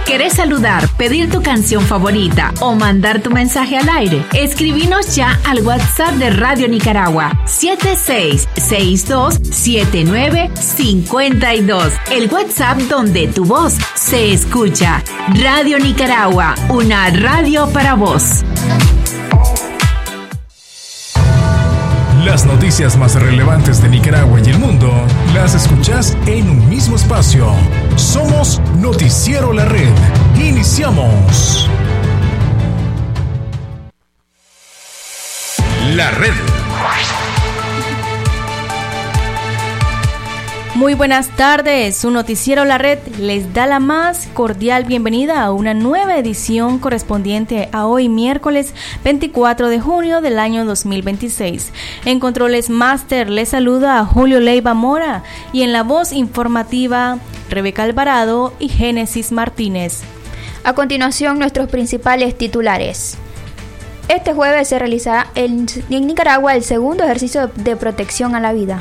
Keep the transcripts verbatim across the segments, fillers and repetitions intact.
¿Querés saludar, pedir tu canción favorita o mandar tu mensaje al aire? Escribinos ya al WhatsApp de Radio Nicaragua siete seis seis dos siete nueve cinco dos. El WhatsApp donde tu voz se escucha. Radio Nicaragua, una radio para vos. Las noticias más relevantes de Nicaragua y el mundo las escuchás en un mismo espacio. Somos Noticiero La Red. Iniciamos. La Red. Muy buenas tardes, su Noticiero La Red les da la más cordial bienvenida a una nueva edición correspondiente a hoy miércoles veinticuatro de junio del año dos mil veintiséis. En Controles Master les saluda a Julio Leiva Mora y en la voz informativa Rebeca Alvarado y Génesis Martínez. A continuación nuestros principales titulares. Este jueves se realizará en, en Nicaragua el segundo ejercicio de protección a la vida.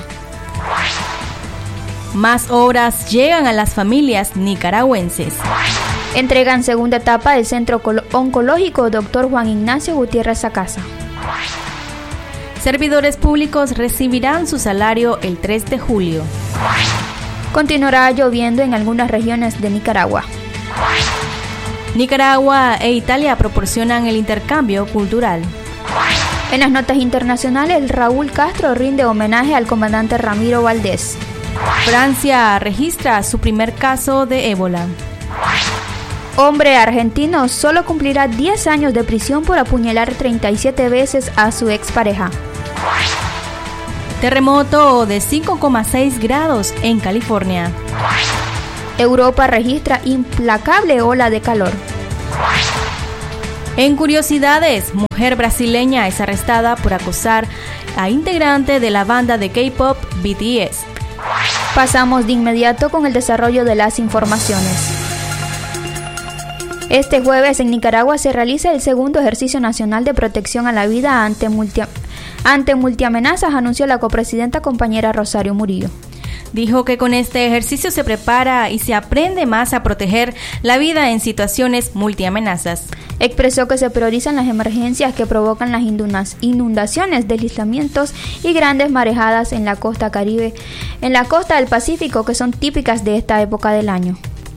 Más obras llegan a las familias nicaragüenses. Entregan segunda etapa del Centro Oncológico doctor Juan Ignacio Gutiérrez Sacasa. Servidores públicos recibirán su salario el tres de julio. Continuará lloviendo en algunas regiones de Nicaragua. Nicaragua e Italia proporcionan el intercambio cultural. En las notas internacionales, Raúl Castro rinde homenaje al comandante Ramiro Valdés. Francia registra su primer caso de ébola. Hombre argentino solo cumplirá diez años de prisión por apuñalar treinta y siete veces a su expareja. Terremoto de cinco coma seis grados en California. Europa registra implacable ola de calor. En curiosidades, mujer brasileña es arrestada por acosar a integrante de la banda de K-pop B T S. Pasamos de inmediato con el desarrollo de las informaciones. Este jueves en Nicaragua se realiza el segundo ejercicio nacional de protección a la vida ante, multi, ante multiamenazas, anunció la copresidenta compañera Rosario Murillo. Dijo que con este ejercicio se prepara y se aprende más a proteger la vida en situaciones multiamenazas. Expresó que se priorizan las emergencias que provocan las inundaciones, deslizamientos y grandes marejadas en la costa Caribe, en la costa del Pacífico, que son típicas de esta época del año.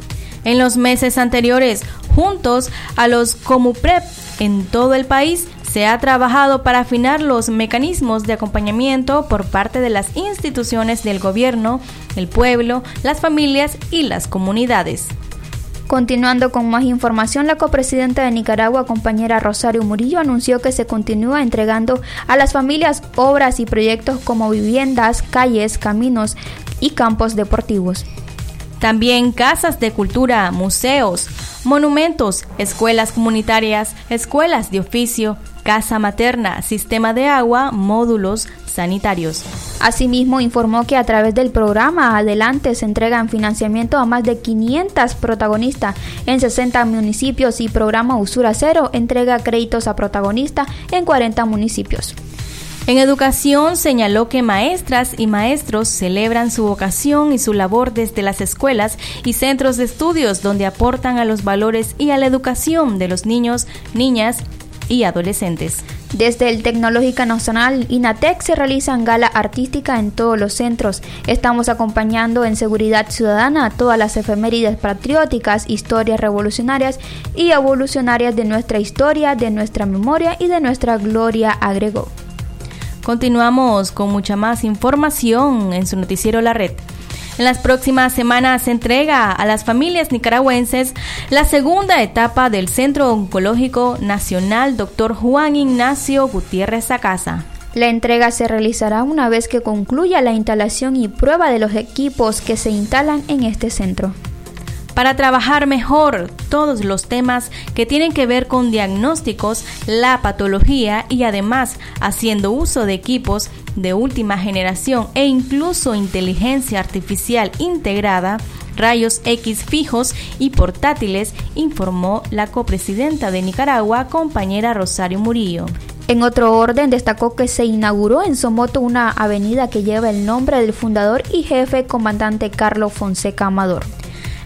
En los meses anteriores, juntos a los Comuprep en todo el país, se ha trabajado para afinar los mecanismos de acompañamiento por parte de las instituciones del gobierno, el pueblo, las familias y las comunidades. Continuando con más información, la copresidenta de Nicaragua, compañera Rosario Murillo, anunció que se continúa entregando a las familias obras y proyectos como viviendas, calles, caminos y campos deportivos. También casas de cultura, museos, monumentos, escuelas comunitarias, escuelas de oficio, casa materna, sistema de agua, módulos sanitarios. Asimismo, informó que a través del programa Adelante se entregan financiamiento a más de quinientos protagonistas en sesenta municipios y programa Usura Cero entrega créditos a protagonistas en cuarenta municipios. En educación señaló que maestras y maestros celebran su vocación y su labor desde las escuelas y centros de estudios donde aportan a los valores y a la educación de los niños, niñas y adolescentes. Desde el Tecnológica Nacional INATEC se realizan gala artística en todos los centros. Estamos acompañando en seguridad ciudadana a todas las efemérides patrióticas, historias revolucionarias y evolucionarias de nuestra historia, de nuestra memoria y de nuestra gloria, agregó. Continuamos con mucha más información en su noticiero La Red. En las próximas semanas se entrega a las familias nicaragüenses la segunda etapa del Centro Oncológico Nacional doctor Juan Ignacio Gutiérrez Sacasa. La entrega se realizará una vez que concluya la instalación y prueba de los equipos que se instalan en este centro. Para trabajar mejor todos los temas que tienen que ver con diagnósticos, la patología y además haciendo uso de equipos de última generación e incluso inteligencia artificial integrada, rayos X fijos y portátiles, informó la copresidenta de Nicaragua, compañera Rosario Murillo. En otro orden, destacó que se inauguró en Somoto una avenida que lleva el nombre del fundador y jefe comandante Carlos Fonseca Amador.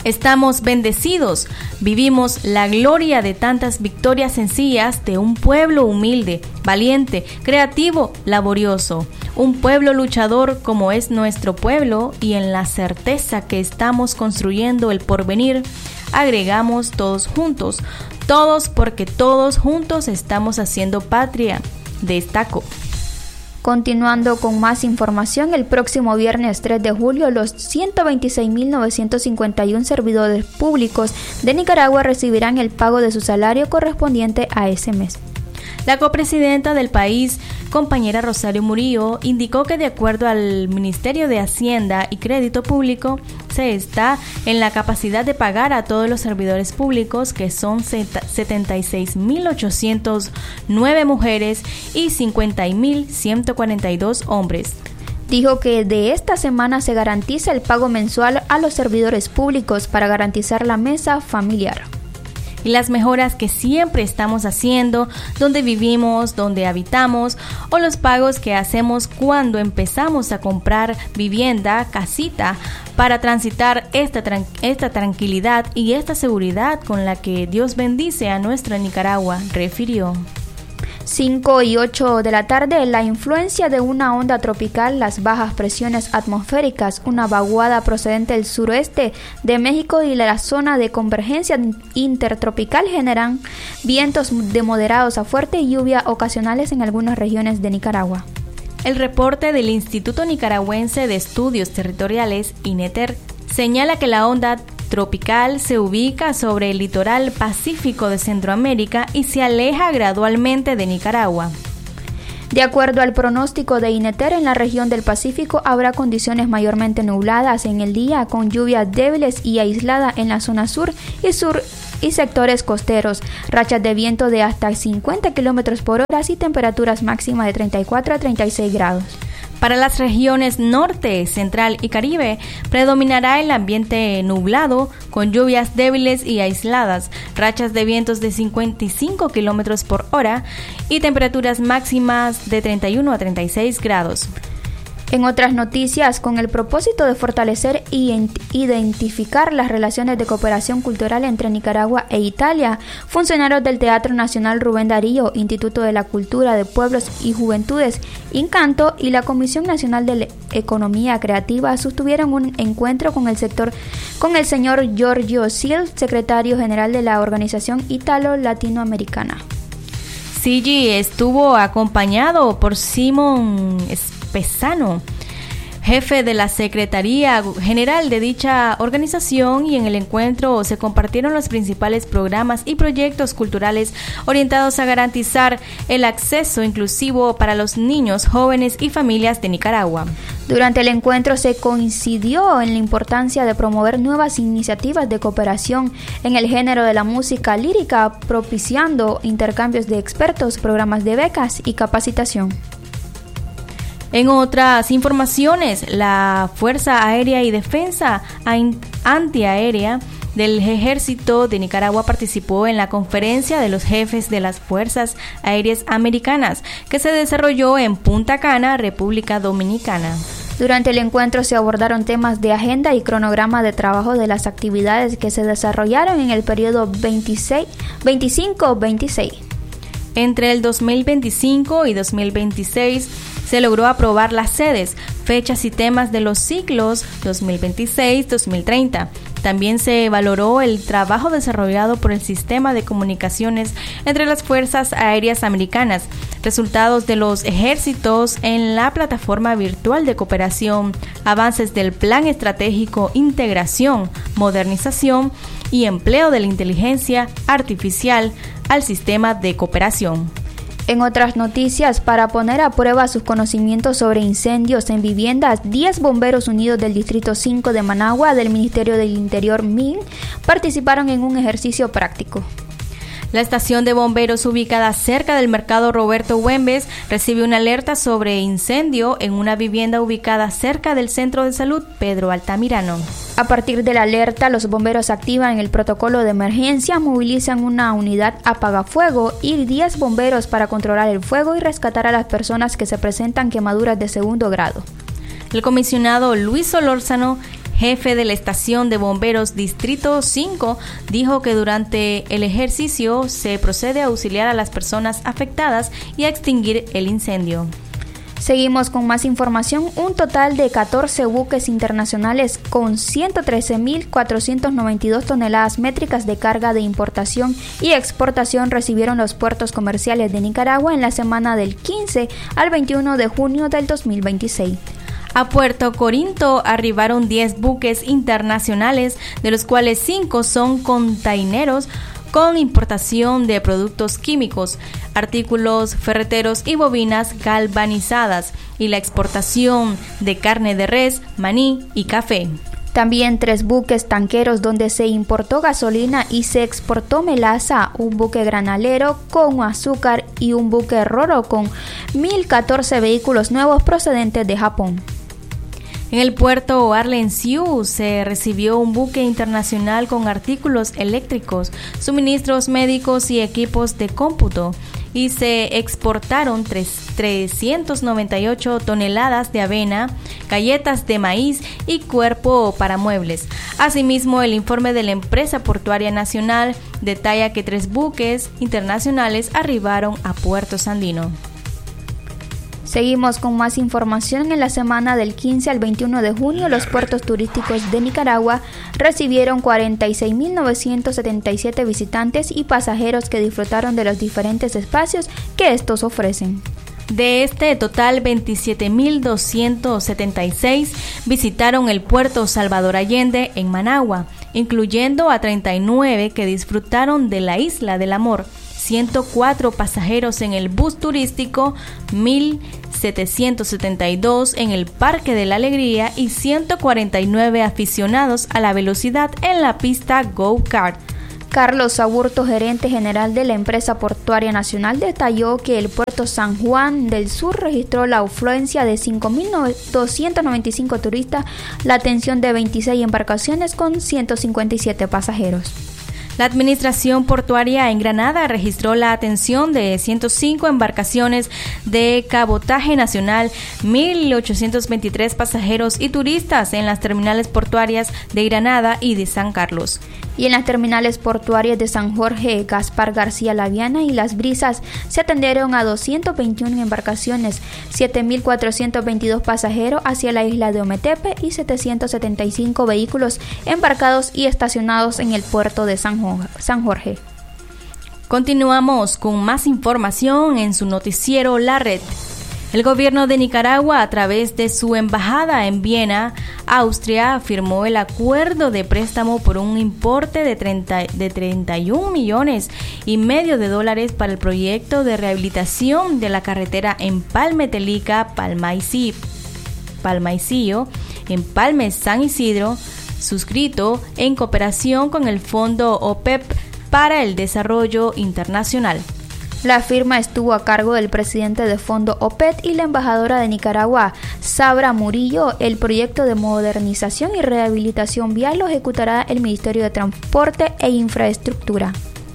Estamos bendecidos, vivimos la gloria de tantas victorias sencillas de un pueblo humilde, valiente, creativo, laborioso. Un pueblo luchador como es nuestro pueblo, y en la certeza que estamos construyendo el porvenir, agregamos todos juntos, todos porque todos juntos estamos haciendo patria, destacó. Continuando con más información, el próximo viernes tres de julio, los ciento veintiséis mil novecientos cincuenta y uno servidores públicos de Nicaragua recibirán el pago de su salario correspondiente a ese mes. La copresidenta del país, compañera Rosario Murillo, indicó que de acuerdo al Ministerio de Hacienda y Crédito Público, se está en la capacidad de pagar a todos los servidores públicos, que son setenta y seis mil ochocientos nueve mujeres y cincuenta mil ciento cuarenta y dos hombres. Dijo que de esta semana se garantiza el pago mensual a los servidores públicos para garantizar la mesa familiar. Y las mejoras que siempre estamos haciendo, donde vivimos, donde habitamos, o los pagos que hacemos cuando empezamos a comprar vivienda, casita, para transitar esta, tran- esta tranquilidad y esta seguridad con la que Dios bendice a nuestra Nicaragua, refirió. cinco y ocho de la tarde, la influencia de una onda tropical, las bajas presiones atmosféricas, una vaguada procedente del suroeste de México y la zona de convergencia intertropical generan vientos de moderados a fuerte y lluvia ocasionales en algunas regiones de Nicaragua. El reporte del Instituto Nicaragüense de Estudios Territoriales, INETER, señala que la onda tropical se ubica sobre el litoral pacífico de Centroamérica y se aleja gradualmente de Nicaragua. De acuerdo al pronóstico de INETER, en la región del Pacífico habrá condiciones mayormente nubladas en el día, con lluvias débiles y aisladas en la zona sur y sur y sectores costeros, rachas de viento de hasta cincuenta kilómetros por hora y temperaturas máximas de treinta y cuatro a treinta y seis grados. Para las regiones norte, central y caribe, predominará el ambiente nublado, con lluvias débiles y aisladas, rachas de vientos de cincuenta y cinco kilómetros por hora y temperaturas máximas de treinta y uno a treinta y seis grados. En otras noticias, con el propósito de fortalecer y identificar las relaciones de cooperación cultural entre Nicaragua e Italia, funcionarios del Teatro Nacional Rubén Darío, Instituto de la Cultura de Pueblos y Juventudes, Incanto y la Comisión Nacional de Economía Creativa sostuvieron un encuentro con el sector, con el señor Giorgio Sil, secretario general de la Organización Italo-Latinoamericana. Sigi estuvo acompañado por Simón Pesano, jefe de la Secretaría General de dicha organización, y en el encuentro se compartieron los principales programas y proyectos culturales orientados a garantizar el acceso inclusivo para los niños, jóvenes y familias de Nicaragua. Durante el encuentro se coincidió en la importancia de promover nuevas iniciativas de cooperación en el género de la música lírica, propiciando intercambios de expertos, programas de becas y capacitación. En otras informaciones, la Fuerza Aérea y Defensa Antiaérea del Ejército de Nicaragua participó en la conferencia de los jefes de las Fuerzas Aéreas Americanas, que se desarrolló en Punta Cana, República Dominicana. Durante el encuentro se abordaron temas de agenda y cronograma de trabajo de las actividades que se desarrollaron en el periodo veinticinco veintiséis. Entre el dos mil veinticinco y dos mil veintiséis se logró aprobar las sedes, fechas y temas de los ciclos dos mil veintiséis dos mil treinta. También se valoró el trabajo desarrollado por el sistema de comunicaciones entre las Fuerzas Aéreas Americanas, resultados de los ejércitos en la plataforma virtual de cooperación, avances del Plan Estratégico, integración, modernización y empleo de la inteligencia artificial al sistema de cooperación. En otras noticias, para poner a prueba sus conocimientos sobre incendios en viviendas, diez bomberos unidos del Distrito cinco de Managua del Ministerio del Interior M I N participaron en un ejercicio práctico. La estación de bomberos ubicada cerca del mercado Roberto Güembes recibe una alerta sobre incendio en una vivienda ubicada cerca del Centro de Salud Pedro Altamirano. A partir de la alerta, los bomberos activan el protocolo de emergencia, movilizan una unidad apagafuego y diez bomberos para controlar el fuego y rescatar a las personas que se presentan quemaduras de segundo grado. El comisionado Luis Solórzano, jefe de la estación de bomberos Distrito cinco, dijo que durante el ejercicio se procede a auxiliar a las personas afectadas y a extinguir el incendio. Seguimos con más información. Un total de catorce buques internacionales con ciento trece mil cuatrocientas noventa y dos toneladas métricas de carga de importación y exportación recibieron los puertos comerciales de Nicaragua en la semana del quince al veintiuno de junio del dos mil veintiséis. A Puerto Corinto arribaron diez buques internacionales, de los cuales cinco son containeros con importación de productos químicos, artículos ferreteros y bobinas galvanizadas, y la exportación de carne de res, maní y café. También tres buques tanqueros donde se importó gasolina y se exportó melaza, un buque granalero con azúcar y un buque roro con mil catorce vehículos nuevos procedentes de Japón. En el puerto Arlensiu se recibió un buque internacional con artículos eléctricos, suministros médicos y equipos de cómputo, y se exportaron trescientas noventa y ocho toneladas de avena, galletas de maíz y cuerpo para muebles. Asimismo, el informe de la empresa portuaria nacional detalla que tres buques internacionales arribaron a Puerto Sandino. Seguimos con más información. En la semana del quince al veintiuno de junio, los puertos turísticos de Nicaragua recibieron cuarenta y seis mil novecientos setenta y siete visitantes y pasajeros que disfrutaron de los diferentes espacios que estos ofrecen. De este total, veintisiete mil doscientos setenta y seis visitaron el puerto Salvador Allende en Managua, incluyendo a treinta y nueve que disfrutaron de la Isla del Amor, ciento cuatro pasajeros en el bus turístico, mil setecientos setenta y dos en el Parque de la Alegría y ciento cuarenta y nueve aficionados a la velocidad en la pista Go-Kart. Carlos Aburto, gerente general de la empresa portuaria nacional, detalló que el puerto San Juan del Sur registró la afluencia de cinco mil doscientos noventa y cinco turistas, la atención de veintiséis embarcaciones con ciento cincuenta y siete pasajeros. La Administración Portuaria en Granada registró la atención de ciento cinco embarcaciones de cabotaje nacional, mil ochocientos veintitrés pasajeros y turistas en las terminales portuarias de Granada y de San Carlos. Y en las terminales portuarias de San Jorge, Gaspar García Laviana y Las Brisas se atendieron a doscientas veintiuna embarcaciones, siete mil cuatrocientos veintidós pasajeros hacia la isla de Ometepe y setecientos setenta y cinco vehículos embarcados y estacionados en el puerto de San Jorge. Continuamos con más información en su noticiero La Red. El gobierno de Nicaragua, a través de su embajada en Viena, Austria, firmó el acuerdo de préstamo por un importe de, treinta, de treinta y un millones y medio de dólares para el proyecto de rehabilitación de la carretera Empalme Telica Palmaicillo, Palmaicillo, Empalme San Isidro, suscrito en cooperación con el Fondo O P E P para el Desarrollo Internacional. La firma estuvo a cargo del presidente de Fondo O P E P y la embajadora de Nicaragua, Sabra Murillo. El proyecto de modernización y rehabilitación vial lo ejecutará el Ministerio de Transporte e Infraestructura.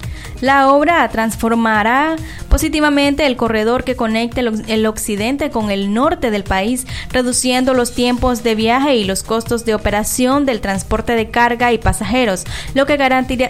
La obra transformará positivamente el corredor que conecta el occidente con el norte del país, reduciendo los tiempos de viaje y los costos de operación del transporte de carga y pasajeros, lo que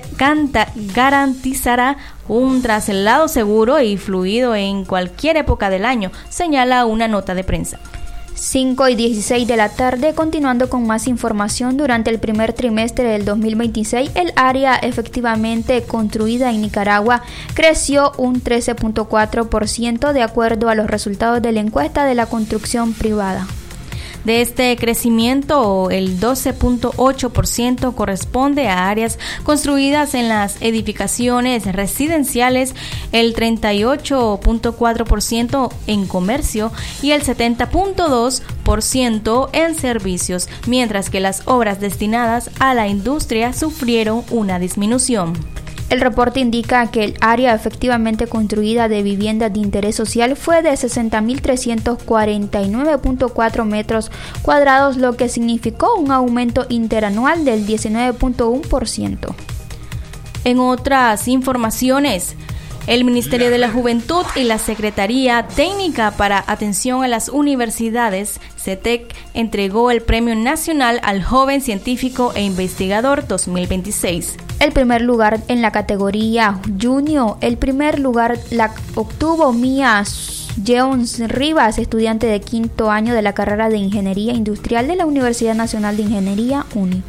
garantizará un traslado seguro y fluido en cualquier época del año, señala una nota de prensa. cinco y dieciséis de la tarde, continuando con más información. Durante el primer trimestre del dos mil veintiséis, el área efectivamente construida en Nicaragua creció un trece punto cuatro por ciento de acuerdo a los resultados de la encuesta de la construcción privada. De este crecimiento, el doce punto ocho por ciento corresponde a áreas construidas en las edificaciones residenciales, el treinta y ocho punto cuatro por ciento en comercio y el setenta punto dos por ciento en servicios, mientras que las obras destinadas a la industria sufrieron una disminución. El reporte indica que el área efectivamente construida de viviendas de interés social fue de sesenta mil trescientos cuarenta y nueve punto cuatro metros cuadrados, lo que significó un aumento interanual del diecinueve punto uno por ciento. En otras informaciones, El Ministerio de la Juventud y la Secretaría Técnica para Atención a las Universidades, CETEC, entregó el Premio Nacional al Joven Científico e Investigador dos mil veintiséis. El primer lugar en la categoría Junior, el primer lugar la obtuvo Mía Jones Rivas, estudiante de quinto año de la carrera de Ingeniería Industrial de la Universidad Nacional de Ingeniería, UNI.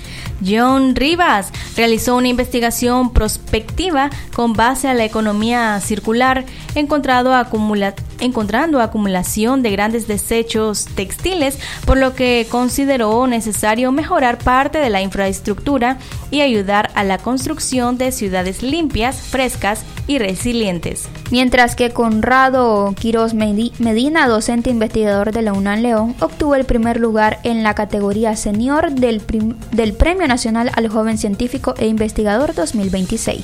John Rivas realizó una investigación prospectiva con base a la economía circular, encontrado acumula- encontrando acumulación de grandes desechos textiles, por lo que consideró necesario mejorar parte de la infraestructura y ayudar a la construcción de ciudades limpias, frescas y resilientes. Mientras que Conrado Quiroz Medina, docente investigador de la UNAM León, obtuvo el primer lugar en la categoría senior del, prim- del Premio Nacional al Joven Científico e Investigador dos mil veintiséis.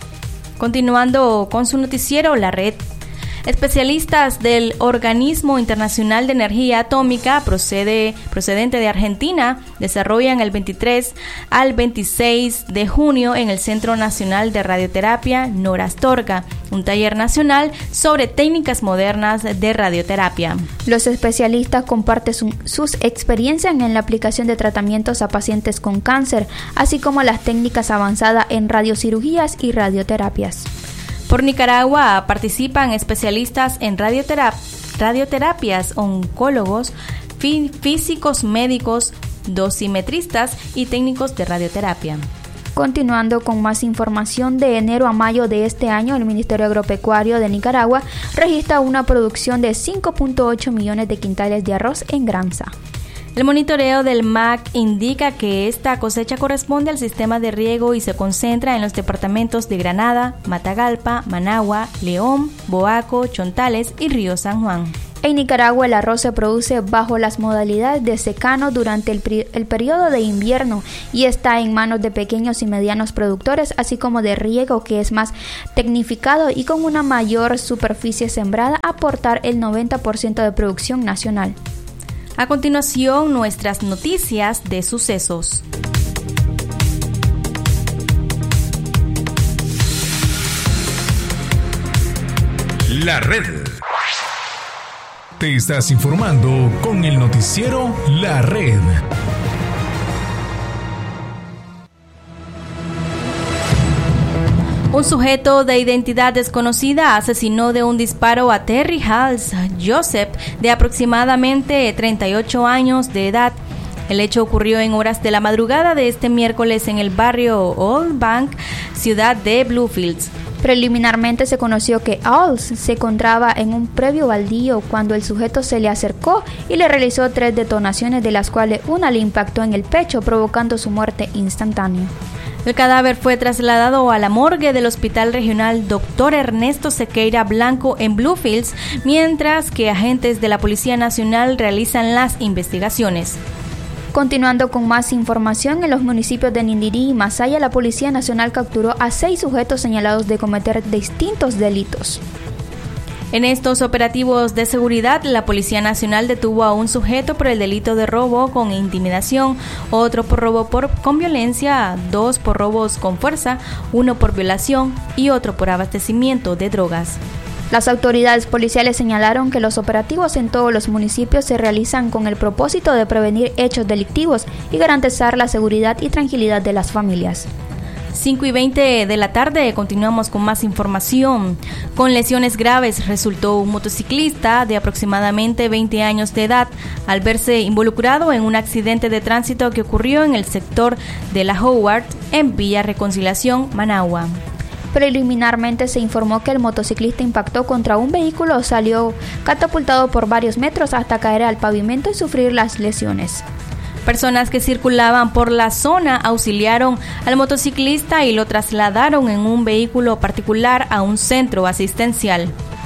Continuando con su noticiero, La Red. Especialistas del Organismo Internacional de Energía Atómica procede, procedente de Argentina desarrollan el veintitrés al veintiséis de junio en el Centro Nacional de Radioterapia Nora Astorga, un taller nacional sobre técnicas modernas de radioterapia. Los especialistas comparten su, sus experiencias en la aplicación de tratamientos a pacientes con cáncer, así como las técnicas avanzadas en radiocirugías y radioterapias. Por Nicaragua participan especialistas en radioterap- radioterapias, oncólogos, fí- físicos médicos, dosimetristas y técnicos de radioterapia. Continuando con más información, de enero a mayo de este año, el Ministerio Agropecuario de Nicaragua registra una producción de cinco punto ocho millones de quintales de arroz en granza. El monitoreo del M A C indica que esta cosecha corresponde al sistema de riego y se concentra en los departamentos de Granada, Matagalpa, Managua, León, Boaco, Chontales y Río San Juan. En Nicaragua el arroz se produce bajo las modalidades de secano durante el, pri- el periodo de invierno y está en manos de pequeños y medianos productores, así como de riego, que es más tecnificado y con una mayor superficie sembrada, aportar el noventa por ciento de producción nacional. A continuación, nuestras noticias de sucesos. La Red. Te estás informando con el noticiero La Red. Un sujeto de identidad desconocida asesinó de un disparo a Terry Hals Joseph, de aproximadamente treinta y ocho años de edad. El hecho ocurrió en horas de la madrugada de este miércoles en el barrio Old Bank, ciudad de Bluefields. Preliminarmente se conoció que Alls se encontraba en un previo baldío cuando el sujeto se le acercó y le realizó tres detonaciones, de las cuales una le impactó en el pecho, provocando su muerte instantánea. El cadáver fue trasladado a la morgue del Hospital Regional doctor Ernesto Sequeira Blanco en Bluefields, mientras que agentes de la Policía Nacional realizan las investigaciones. Continuando con más información, en los municipios de Nindirí y Masaya, la Policía Nacional capturó a seis sujetos señalados de cometer distintos delitos. En estos operativos de seguridad, la Policía Nacional detuvo a un sujeto por el delito de robo con intimidación, otro por robo por, con violencia, dos por robos con fuerza, uno por violación y otro por abastecimiento de drogas. Las autoridades policiales señalaron que los operativos en todos los municipios se realizan con el propósito de prevenir hechos delictivos y garantizar la seguridad y tranquilidad de las familias. cinco y veinte de la tarde, continuamos con más información. Con lesiones graves resultó un motociclista de aproximadamente veinte años de edad al verse involucrado en un accidente de tránsito que ocurrió en el sector de la Howard en Villa Reconciliación, Managua. Preliminarmente se informó que el motociclista impactó contra un vehículo, salió catapultado por varios metros hasta caer al pavimento y sufrir las lesiones. Personas que circulaban por la zona auxiliaron al motociclista y lo trasladaron en un vehículo particular a un centro asistencial.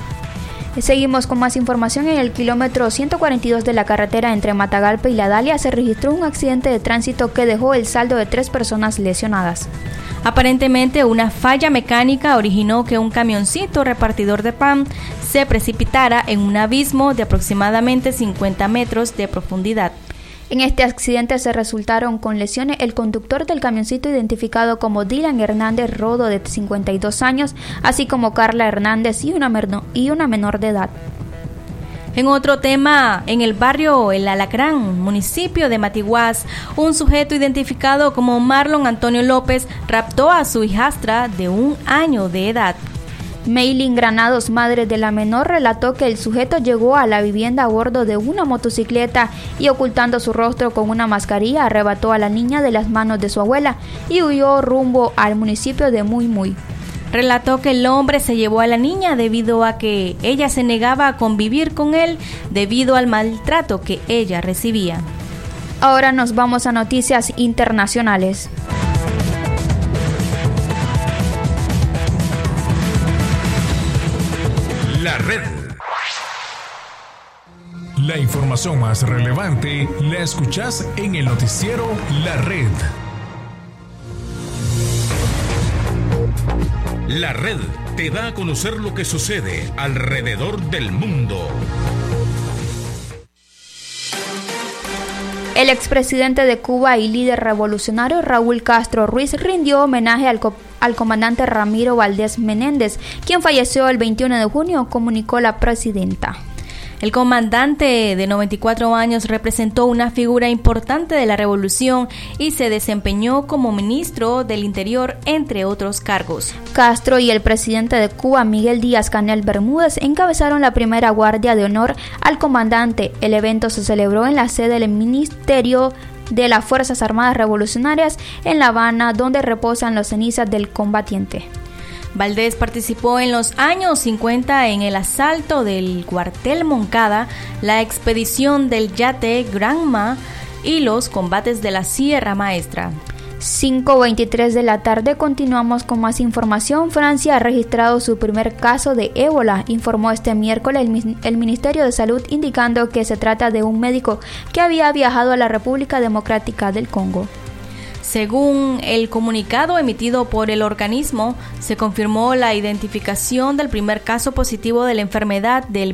Seguimos con más información. En el kilómetro ciento cuarenta y dos de la carretera entre Matagalpa y La Dalia se registró un accidente de tránsito que dejó el saldo de tres personas lesionadas. Aparentemente, una falla mecánica originó que un camioncito repartidor de pan se precipitara en un abismo de aproximadamente cincuenta metros de profundidad. En este accidente se resultaron con lesiones el conductor del camioncito identificado como Dylan Hernández Rodo de cincuenta y dos años, así como Carla Hernández y una, merno, y una menor de edad. En otro tema, en el barrio El Alacrán, municipio de Matiguás, un sujeto identificado como Marlon Antonio López raptó a su hijastra de un año de edad. Maylin Granados, madre de la menor, relató que el sujeto llegó a la vivienda a bordo de una motocicleta y ocultando su rostro con una mascarilla arrebató a la niña de las manos de su abuela y huyó rumbo al municipio de Muy Muy. Relató que el hombre se llevó a la niña debido a que ella se negaba a convivir con él debido al maltrato que ella recibía. Ahora nos vamos a noticias internacionales. La red. La información más relevante la escuchás en el noticiero La Red. La red te da a conocer lo que sucede alrededor del mundo. El expresidente de Cuba y líder revolucionario Raúl Castro Ruiz rindió homenaje al, co- al comandante Ramiro Valdés Menéndez, quien falleció el veintiuno de junio, comunicó la presidenta. El comandante de noventa y cuatro años representó una figura importante de la revolución y se desempeñó como ministro del Interior, entre otros cargos. Castro y el presidente de Cuba, Miguel Díaz-Canel Bermúdez, encabezaron la primera guardia de honor al comandante. El evento se celebró en la sede del Ministerio de las Fuerzas Armadas Revolucionarias en La Habana, donde reposan las cenizas del combatiente. Valdés participó en los años cincuenta en el asalto del cuartel Moncada, la expedición del yate Granma y los combates de la Sierra Maestra. cinco veintitrés de la tarde, continuamos con más información. Francia ha registrado su primer caso de ébola, informó este miércoles el, el Ministerio de Salud, indicando que se trata de un médico que había viajado a la República Democrática del Congo. Según el comunicado emitido por el organismo, se confirmó la identificación del primer caso positivo de la enfermedad del